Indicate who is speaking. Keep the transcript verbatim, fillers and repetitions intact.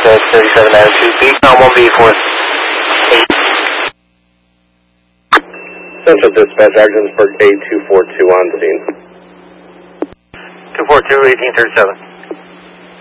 Speaker 1: Southwest thirty-seven attitude, Beacon one B four eight.
Speaker 2: Central Dispatch, Ogdensburg A two four two on scene.
Speaker 1: two four two, eighteen thirty-seven.